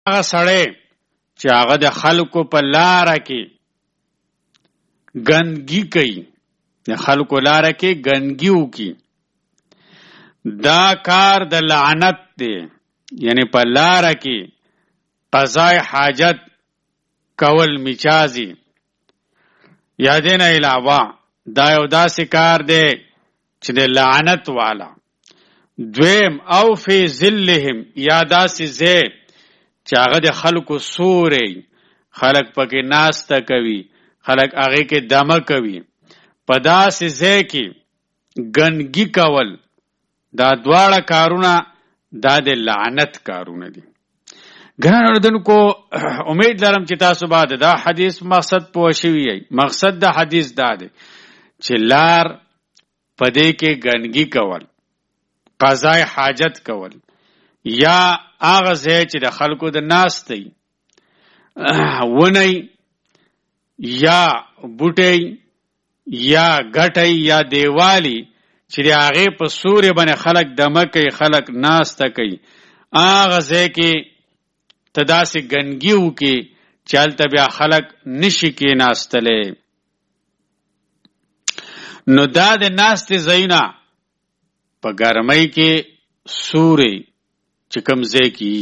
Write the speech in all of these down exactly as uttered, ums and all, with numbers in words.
هغه سړی چې هغه د خلکو په لاره کې ګندګي کوي، د خلکو لاره کې ګندګي وکړي، دا کار د لعنت دی. یعنی په لاره کې قضای حاجت کول مجازي یا دین علاوه دا یو داسې کار دی چې د لعنت والا. دویم او فی ظلهم، یا داسې ځای چې هغه د خلکو سوري، خلک پکې ناسته کوي، خلک هغه کې دمه کوي، په داسې ځای کې ګندګي کول، دا دواړه کارونه دا د لعنت کارونه دي. ګران اوریدونکو، امید لرم چې تاسو باندې دا حدیث مقصد پوه شوي یئ. مقصد د حدیث دا دی چې لار په دې کې ګندګي کول، قضای حاجت کول، یا هغه ځای چې د خلکو د ناستې ونی یا بوټی یا ګټی یا دیوالی چې د هغې په سورې باندې خلک دمه کوي، خلک ناسته کوي، هغه ځای کې ته داسې ګندګي وکړي چې هلته بیا خلک نشي کېناستلی. نو دا د ناستې ځایونه په ګرمۍ کې سورې چې کوم ځای کې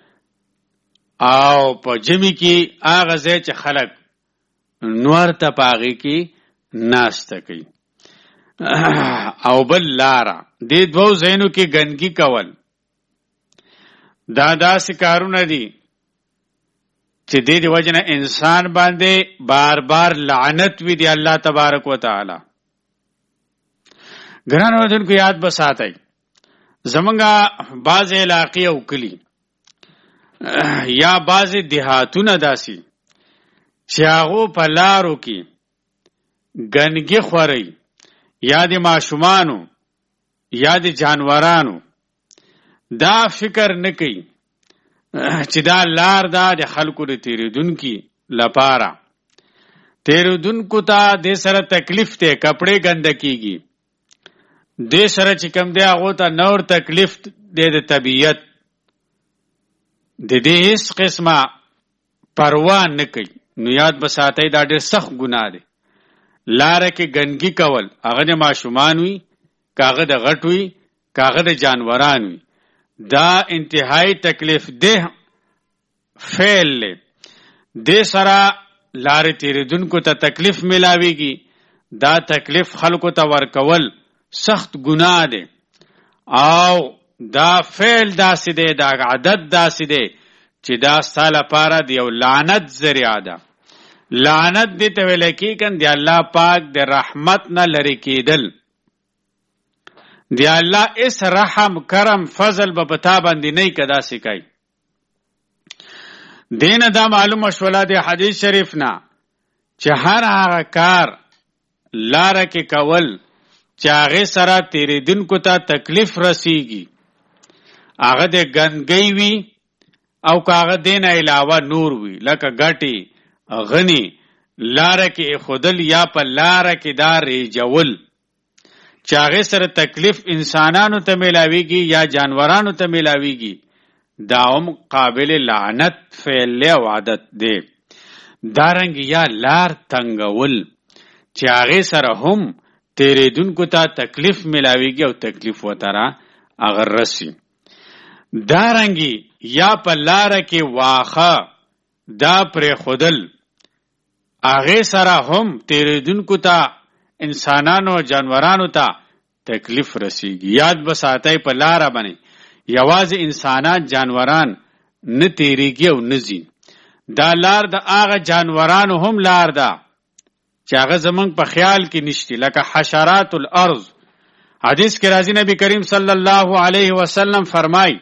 او په ژمي کې هغه ځای چې خلک نور ته په هغې کې ناسته کوي. او بل لاره دې دوو ځایونو کې ګندګي کول، دا داسې کارونه دي چې دې د وجه نه انسان باندې بار بار لعنت وي دی الله تبارک و تعالی. ګران اوریدونکو، یاد به ساتئ زمونږه بعضې علاقې او کلي یا بعضې دیهاتونه داسې چې هغو په لارو کې ګندګي خورئ، یا د ماشومانو یا د جانورانو، دا فکر نه کوي چې دا لار دا د خلکو د تیریدونکي لپاره، تیریدونکو ته دې سره تکلیف دی، کپړې ګنده کیږي، دې سره چې کوم دی هغو ته نور تکلیف دی د طبیعت، د دې هیڅ قسمه پروا نه کوي. نو یاد به ساتئ دا ډېر سخت ګناه دی. لاره کې ګندګي کول، هغه د ماشومان وي، که هغه د غټ وي، که هغه د جانوران وي، دا انتهایی تکلیف ده فعل دی. دې سره لارې تیریدونکو ته تکلیف ملاویږي، دا تکلیف خلکو ته ورکول سخت ګناه دی. او دا فعل داسې دی، دا عادت داسې دی چې دا ستا لپاره د یو لعنت ذریعه ده. لعنت دې ته ویل کېږي د الله پاک د رحمت نه لرې کېدل، د الله اس رحم کرم فضل به په تا باندې نه که داسې کوي. دې نه دا معلومه شوله د حدیث شریف نه چې هر هغه کار لاره کې کول چې هغې سره تیریدونکو ته تکلیف رسیږي، هغه د ګندګۍ وي او که هغه دې نه علاوه نور وي، لکه ګټې غنی لاره کې ایښودل یا په لاره کې دا ریجول چې هغې سره تکلیف انسانانو ته میلاویږي یا جانورانو ته میلاویږي، دا هم قابل لعنت فعل او عادت دی. دارنګ یا لار تنګول چې هغې سره هم تیریدونکو ته تکلیف میلاویږي او تکلیف وتره هغه رسي. دارنګي یا په لاره کې واخه دا پرېښودل، هغې سره هم تیریدونکو ته انسانانو جانورانو ته تکلیف رسیږي. یاد به ساتئ په لاره باندې یوازې انسانان جانوران نه تیریږي او نه ځي، دا لار د هغه جانورانو هم لار ده چې هغه زمونږ په خیال کې نشتی، لکه حشرات الارض. حدیث کې راځي نبی کریم صلی الله علیه وسلم فرمای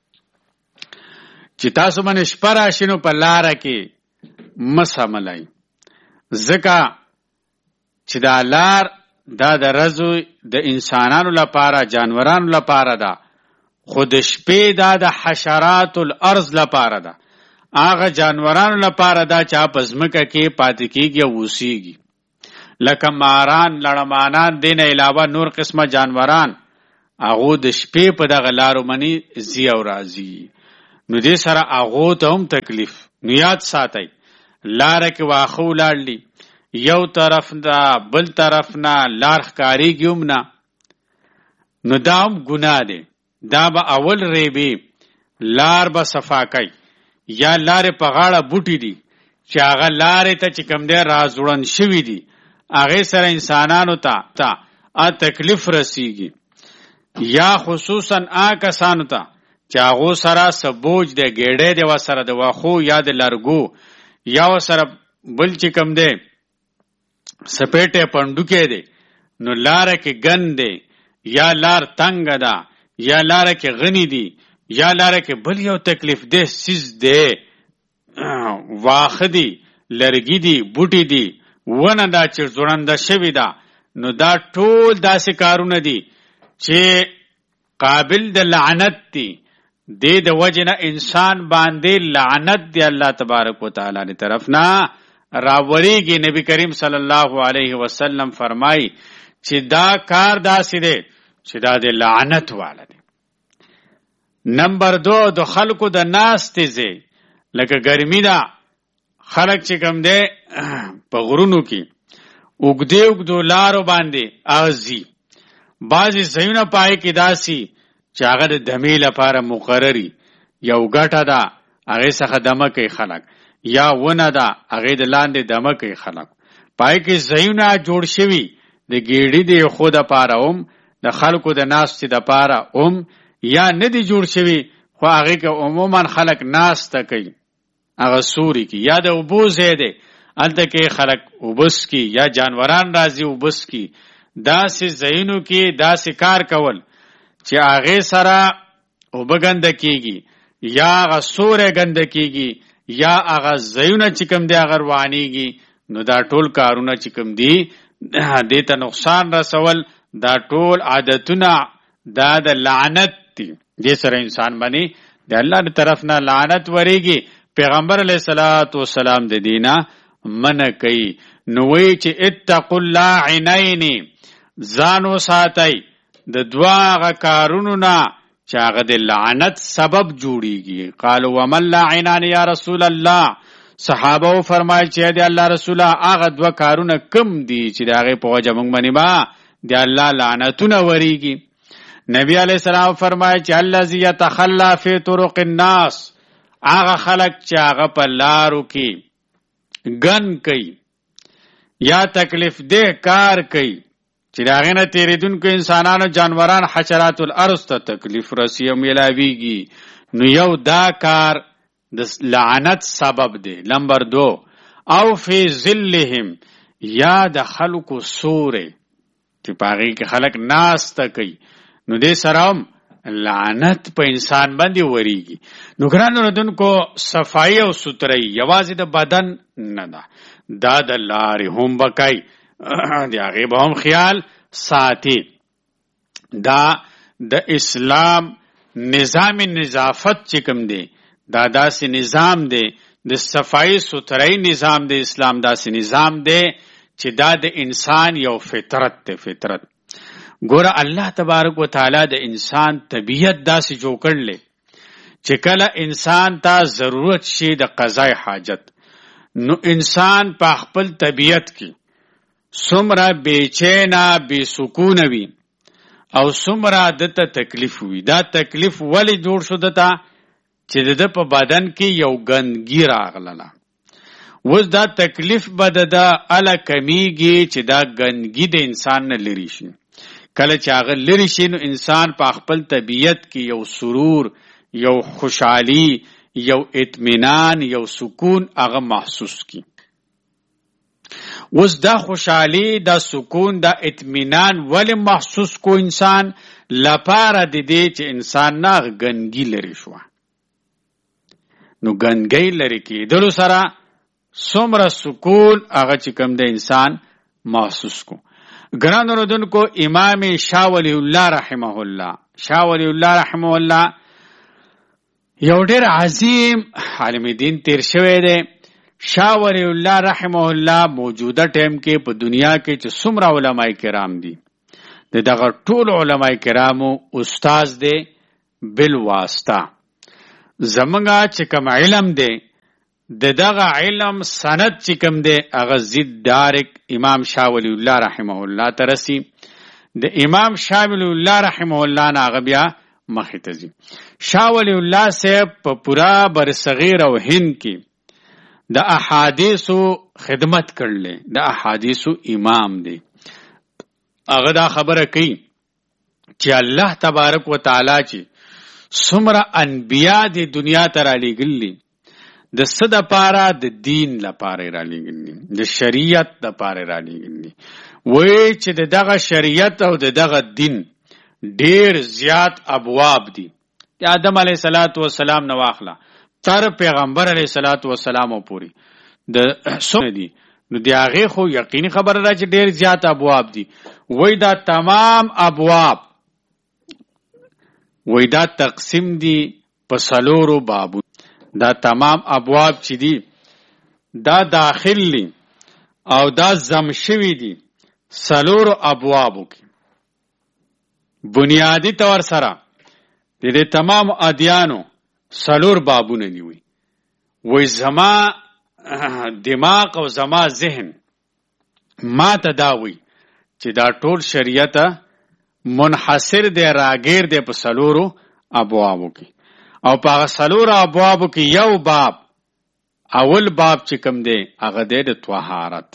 چې تاسو باندې شپه راشي نو په لاره کې مه سملئ، ځکه چې دا لار دا د ورځو د انسانانو لپاره جانورانو لپاره ده، خو د شپې دا د حشرات الارض لپاره ده، هغه جانورانو لپاره ده چې په ځمکه کې پاتې کېږي او اوسېږي، لکه ماران، لړمانان، دې نه علاوه نور قسمه جانوران، هغو د شپې په دغه لارو باندې ځي او راځي. نو دې سره هغو ته هم تکلیف. نو یاد ساتئ لاره کې واښه ولاړ دي، یو طرف نه بل طرف نه لار ښکارېږي هم نه، نو دا هم ګناه دی. دا به اول ریبې لار به صفا کوي، یا لارې په غاړه بوټي دي چې هغه لارې ته چې کوم دی راځوړند شوي دي، هغې سره انسانانو ته ته تکلیف رسیږي. یا خصوصا هغه کسانو ته چې هغو سره څه بوج دی، ګېډۍ دی ورسره د واښو یا د لرګو، یا ورسره بل چې کوم دی سپېټی پنډوکی دی، نو لاره کې ګند دی، یا لار تنګه ده، یا لاره کې غني دي، یا لاره کې بل یو تکلیف دی سیز دی، واښه دي، لرګي دي، بوټي دي، ونه دا چې ځوړنده شوې ده، نو دا ټول داسې کارونه دي چې قابل د لعنت دي. دې د وجې نه انسان باندې لعنت دی الله تبارک وتعالی دی طرف نه راوریږي. نبی کریم صلی الله علیه وسلم فرمای چې دا کار داسې دی چې دا د لعنت والا دی. نمبر دو د خلکو د ناستې ځای، لکه ګرمي ده، خلک چې کوم دی په غرونو کې اوږدې اوږدو لارو باندې اغزي، بعضې ځایونه پای کې داسي چې هغه د دمې لپاره مقرري، یو ګټه ده هغې څخه دمه کوي خلک، یا ونه ده هغې د لاندې دمه کوي خلک. پای کې ځایونه جوړ شوي د ګېډې د خو دپاره هم، د خلکو د ناستې دپاره هم، یا نه دي جوړ شوي خو هغې کې عموما خلک ناسته کوي، هغه سوري کې، یا د اوبو ځای دی هلته کې خلک اوبه څښي، یا جانوران راځي اوبه څښي. داسې ځایونو کې داسې کار کول چې هغې سره اوبه ګنده کېږي، یا هغه سوری ګنده کېږي، یا هغه ځایونه چې کوم دی هغه روانېږي، نو دا ټول کارونه چې کوم دي دې ته نقصان رسول، دا ټول عادتونه دا د لعنت دي. دې سره انسان باندې د الله د طرف نه لعنت ورېږي. پیغمبر علیه الصلاة والسلام د دې نه منع کوي. نو وایي چې اتقوا اللاعنین، ځان وساتئ د دوه هغه کارونو نه چې هغه د لعنت سبب جوړیږي. قالوا ومن لاعنان یا رسول الله، صحابه فرمایل چې د الله رسوله هغه دوه کارونه کم دي چې د هغې په وجه موږ باندې به د الله لعنتونه ورېږي. نبی علیه السلام فرمایل چې الذي یتخلی فی طرق الناس، هغه خلک چې هغه په لارو کې ګن کوي یا تکلیف ده کار کوي چې د هغې نه تېرېدونکو انسانانو، جانوران، حشرات الارض ته تکلیف رسي او میلاویږي، نو یو دا کار د لعنت سبب دی. نمبر دو او فی ظلهم، یا د خلکو سورې چې په هغې کې خلک ناسته کوي، نو دې سره هم لعنت په انسان باندې ورېږي. نو ګرانو اورېدونکو، صفایي او سترۍ یوازې د بدن نه ده، دا د لارې هم به کوي، د هغې به هم خیال ساتي. دا د اسلام نظام نظافت چې کوم دی، دا داسې نظام دی، د صفایي سترۍ نظام د اسلام داسې نظام دی چې دا د انسان یو فطرت دی. فطرت ګوره الله تبارک و تعالی د انسان طبیعت داسې جوړ کړلی چې کله انسان ته ضرورت شي د قضای حاجت، نو انسان په خپل طبیعت کې څومره بېچینه بې سکونه وي او څومره دته تکلیف وي. دا تکلیف ولې جوړ شو دته چې د ده په بدن کې یو ګندګي راغله. اوس دا تکلیف به د ده هله کمیږي چې دا ګندګي د انسان نه لرې شي. کله چې هغه لرې شي، نو انسان په خپل طبیعت کې یو سرور، یو خوشحالي، یو اطمینان، یو سکون هغه محسوس کی. اوس دا خوشحالي، دا سکون، دا اطمینان ولې محسوس کو انسان؟ لپاره د دې چې انسان نه ګنګي لري شو. نو ګنګي لري کېدلو سره څومره سکون هغه چې کوم د انسان محسوس کو. ګران اورېدونکو، امام شاه ولی الله رحمه الله، شاه ولی الله رحمه الله یو ډېر عظیم عالم دین تیر شوی دی. شاه ولی الله رحمه الله موجوده ټیم کې په دنیا کې چې څومره علماء کرام دي، د دغه ټول علماء کرامو استاد دی بل واسطه. زمونږه چې کوم علم دی د دغه علم سند چې کوم دی هغه زید دارک امام شاه ولی الله رحمه الله ته رسی. د امام شاه ولی الله رحمه الله نه هغه بیا مخې ته ځي. شاه ولی الله صاحب په پورا برصغیر او هند کې د احادیثو خدمت کړل، د احادیثو امام دی. هغه دا خبره کوي چې الله تبارک وتعالی چې څومره انبیا د دنیا ته رالیږلي د څه دپاره؟ د دین لپاره یې رالیږلي، د شریعت دپاره یې رالیږلي. وایي چې د دغه شریعت او د دغه دین ډیر زیات ابواب دي. د آدم علیه الصلاۃ والسلام نه واخله تر پیغمبر علیه الصلاۃ والسلام پورې د څومره دي، نو د هغې خو یقیني خبره ده چې ډیر زیات ابواب دي. وایي دا تمام ابواب وایي دا تقسیم دي په څلورو بابو. دا تمام ابواب چې دي دا داخل دي او دا ضم شوي دي څلورو ابوابو کې. بنیادی طور سره د دې تمام ادیانو څلور بابونه دي. وي وایي زما دماغ او زما ذهن ما ته دا وایي چې دا ټول شریعت منحصر دی، راګیر دی په څلورو ابوابو کې. او په هغه څلورو ابوابو کې یو باب، اول باب چې کوم دی هغه دی د طهارت.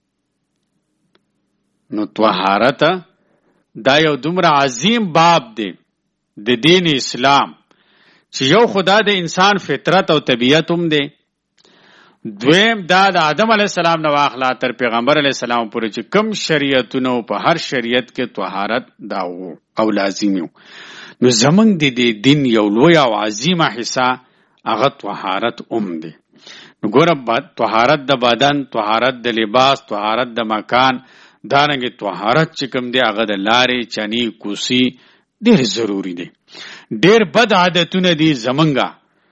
نو طهارت دا یو دومره عظیم باب دی د دین اسلام چې یو خدا د انسان فطرت او طبیعت هم دی. دویم دا د آدم علیه السلام نه واخله تر پیغمبر علیه السلام پورې چې کم شریعتونه په هر شریعت کې طهارت دا و او لازمي و. نو زمونږ د دې دین یو لوی او عظیمه حصه هغه طهارت هم دی. نو ګوره طهارت د بدن، طهارت د لباس، طهارت د مکان، دارنګې طهارت چې کوم دی هغه د لارې، چنې، کوسي ډېر ضروري دی. ډېر بد عادتونه دي زمونږه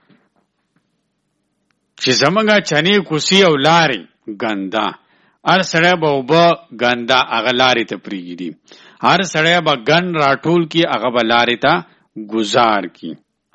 چې زمونږه چنې، کوسي او لارې ګنده. هر سړی به اوبه ګنده هغه لارې ته پرېږدي، هر سړی به ګند راټول کی هغه به لارې ته گزار کی.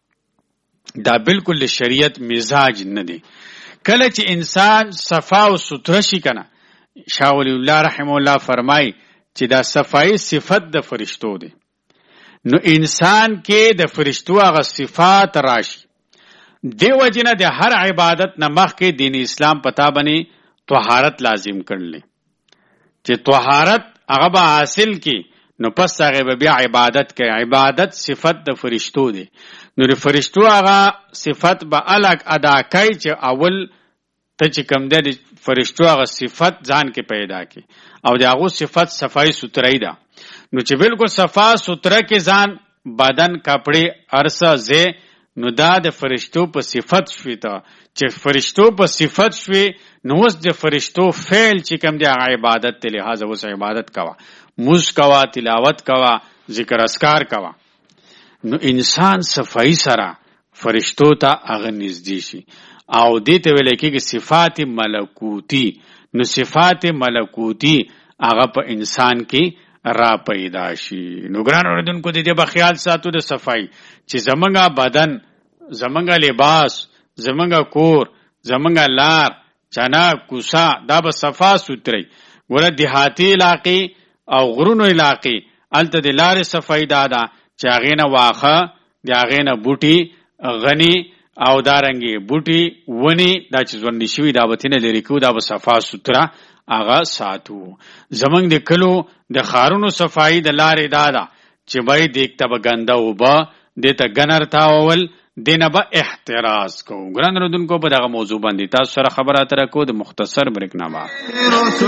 دا بالکل د شریعت مزاج نه دی. کله چې انسان صفا او ستره شي کنه، شاه ولی الله رحمه الله فرمای چې دا صفای صفت د فرشتو دی. نو انسان کې د فرشتو هغه صفات راشي. دیو جنه د هر عبادت نه مخکې دین اسلام پتا بني طهارت لازم کړل چې طهارت هغه به حاصل کی، نو پس هغه به بیا عبادت کوي. عبادت صفت د فرشتو دی. نو د فرشتو هغه صفت به الګ ادا کوي چې اول ته چې کوم دی فرشتو هغه صفت ځان کې پیدا کی او د هغه صفت صفای سترای ده. نو چې بالکل صفا ستره کې ځان، بدن، کپڑے، ارسه زه، نو دا د فرشتو په صفت شوي. ته چې فرشتو په صفت شوي نو اوس د فرشتو فعل چې کوم دی هغه عبادت ته لحاظه اوس عبادت کوه، موز کوه، تلاوت کوه، ذکر اذکار کوه. نو انسان صفائی سره فرشتو ته هغه نږدې شي او دې ته ویل کېږي صفات ملکوتی. نو صفات ملکوتی هغه په انسان کې را پیدا شي. نو ګران اوریدونکو د دې به خیال ساتو د صفائی چې زمونږه بدن، زمونږه لباس، زمونږه کور، زمونږه لار، چنا، کوسا دا به صفا ستري. ګوره دیهاتي علاقې او غرونو علاقې هلته د لارې صفائی دا ده چې هغې نه واښه، د هغې نه بوټي، غني او دارنګې بوټي، ونې دا چې ژوندي شوي دا به ترېنه لرې کوو، دا به صفا ستره هغه ساتو. زمونږ د کلو د ښارونو صفائی د لارې دا ده چې بای دیګ ته به ګنده اوبه، دې ته ګنر تاول، دې نه به احتراز کوو. ګران اورېدونکو په دغه موضوع باندې تاسو سره خبره اتره کوو د مختصر بریک نه بعد.